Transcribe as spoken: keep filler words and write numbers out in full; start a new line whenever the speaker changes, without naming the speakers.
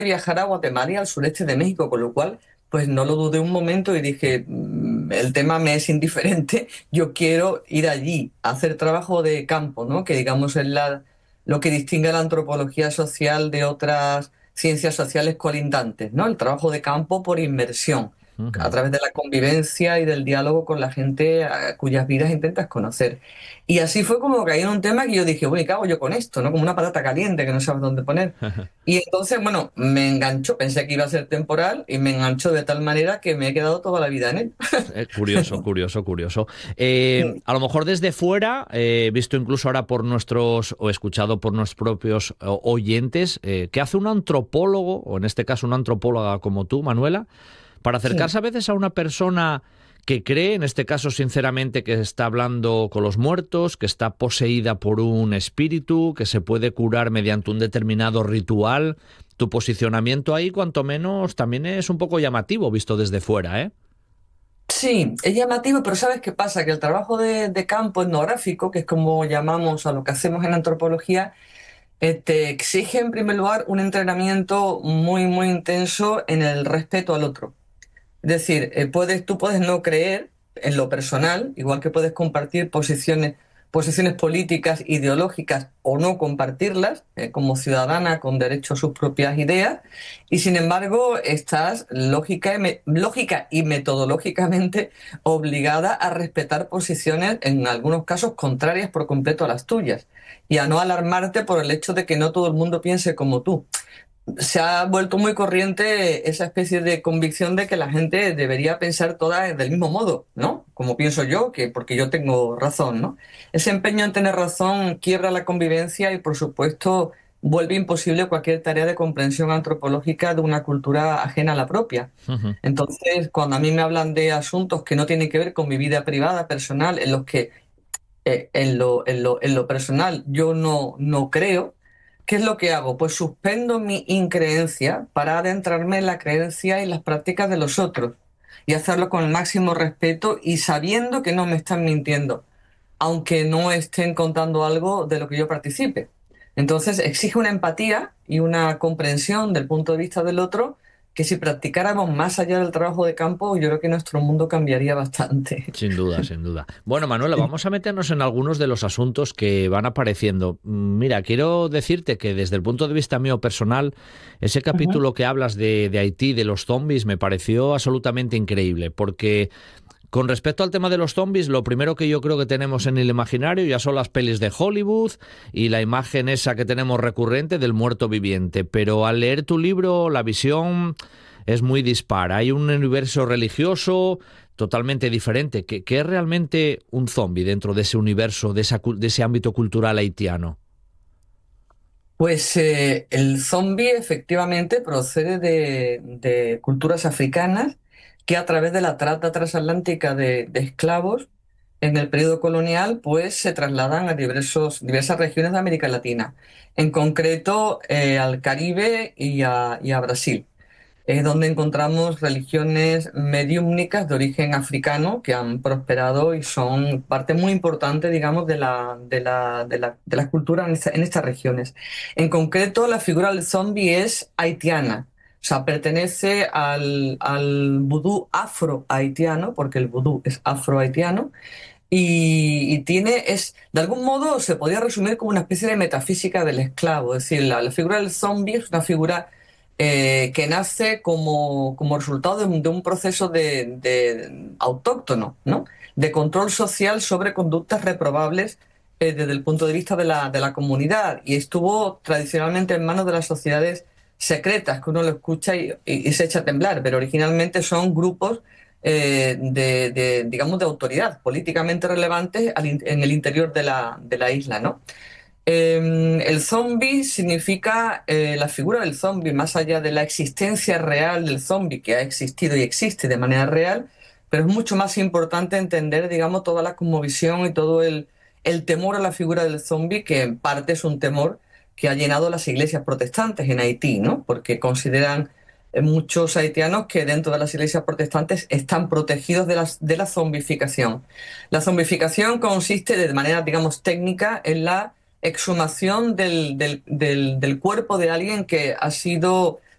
viajar a Guatemala y al sureste de México, con lo cual, pues no lo dudé un momento y dije, "Mm, el tema me es indiferente, yo quiero ir allí a hacer trabajo de campo, ¿no? Que digamos es la, lo que distingue a la antropología social de otras ciencias sociales colindantes, ¿no? El trabajo de campo por inmersión, a
Ujú.
través de la convivencia y del diálogo con la gente a cuyas vidas intentas conocer. Y así fue como caí en un tema que yo dije, bueno, ¿y qué hago yo con esto? ¿No? Como una patata caliente que no sabes dónde poner. Y entonces, bueno, me enganchó, pensé que iba a ser temporal y me enganchó de tal manera que me he quedado toda la vida en él.
Eh, curioso, curioso, curioso. Eh, a lo mejor desde fuera, eh, visto incluso ahora por nuestros, o escuchado por nuestros propios o- oyentes, eh, ¿qué hace un antropólogo, o en este caso una antropóloga como tú, Manuela, para
Sí.
acercarse a veces a una persona que cree, en este caso sinceramente, que está hablando con los muertos, que está poseída por un espíritu, que se puede curar mediante un determinado ritual? Tu posicionamiento ahí, cuanto menos, también es un poco llamativo visto desde fuera, ¿eh?
Sí, es llamativo, pero ¿sabes qué pasa? Que el trabajo de, de campo etnográfico, que es como llamamos a lo que hacemos en antropología, eh, te exige en primer lugar un entrenamiento muy, muy intenso en el respeto al otro. Es decir, eh, puedes, tú puedes no creer en lo personal, igual que puedes compartir posiciones, posiciones políticas, ideológicas o no compartirlas, eh, como ciudadana con derecho a sus propias ideas, y sin embargo estás lógica y, me- lógica y metodológicamente obligada a respetar posiciones, en algunos casos contrarias por completo a las tuyas, y a no alarmarte por el hecho de que no todo el mundo piense como tú. Se ha vuelto muy corriente esa especie de convicción de que la gente debería pensar todas del mismo modo, ¿no? Como pienso yo, que porque yo tengo razón, ¿no? Ese empeño en tener razón quiebra la convivencia y, por supuesto, vuelve imposible cualquier tarea de comprensión antropológica de una cultura ajena a la propia. Entonces, cuando a mí me hablan de asuntos que no tienen que ver con mi vida privada, personal, en los que eh, en lo, en lo, en lo personal yo no, no creo. ¿Qué es lo que hago? Pues suspendo mi increencia para adentrarme en la creencia y las prácticas de los otros y hacerlo con el máximo respeto y sabiendo que no me están mintiendo, aunque no estén contando algo de lo que yo participe. Entonces exige una empatía y una comprensión del punto de vista del otro que si practicáramos más allá del trabajo de campo, yo creo que nuestro mundo cambiaría bastante.
Sin duda, sin duda. Bueno, Manuela, vamos a meternos en algunos de los asuntos que van apareciendo. Mm, Mira, quiero decirte que desde el punto de vista mío personal, ese
Ujú.
capítulo que hablas de, de Haití, de los zombies, me pareció absolutamente increíble, porque con respecto al tema de los zombies, lo primero que yo creo que tenemos en el imaginario ya son las pelis de Hollywood y la imagen esa que tenemos recurrente del muerto viviente. Pero al leer tu libro, la visión es muy dispar. Hay un universo religioso totalmente diferente. ¿Qué, qué es realmente un zombie dentro de ese universo, de, esa, de ese ámbito cultural haitiano?
Pues eh, el zombie efectivamente procede de, de culturas africanas que a través de la trata transatlántica de, de esclavos en el periodo colonial pues se trasladan a diversos, diversas regiones de América Latina, en concreto eh, al Caribe y a, y a Brasil. Es donde encontramos religiones mediúmnicas de origen africano que han prosperado y son parte muy importante, digamos, de la, de la, de la, de la cultura en, esta- en estas regiones. En concreto, la figura del zombie es haitiana, o sea, pertenece al, al vudú afro-haitiano, porque el vudú es afro-haitiano, y, y tiene, es, de algún modo se podría resumir como una especie de metafísica del esclavo, es decir, la, la figura del zombie es una figura eh, que nace como, como resultado de un, de un proceso de, de autóctono, ¿no? De control social sobre conductas reprobables eh, desde el punto de vista de la, de la comunidad y estuvo tradicionalmente en manos de las sociedades secretas, que uno lo escucha y, y- y se echa a temblar, pero originalmente son grupos eh, de, de, digamos, de autoridad políticamente relevantes al in- en el interior de la, de la isla, ¿no? Eh, el zombie significa eh, la figura del zombie, más allá de la existencia real del zombie, que ha existido y existe de manera real, pero es mucho más importante entender, digamos, toda la cosmovisión y todo el, el temor a la figura del zombie, que en parte es un temor que ha llenado las iglesias protestantes en Haití, ¿no? Porque consideran eh, muchos haitianos que dentro de las iglesias protestantes están protegidos de, las, de la zombificación. La zombificación consiste de manera, digamos, técnica en la exhumación del, del, del, del cuerpo de alguien que ha sido